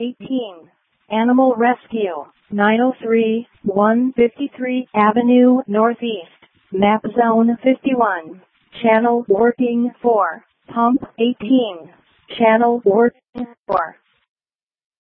18. Animal Rescue, 903, 153 Avenue Northeast, Map Zone 51. Channel working 4. Pump 18. Channel working 4.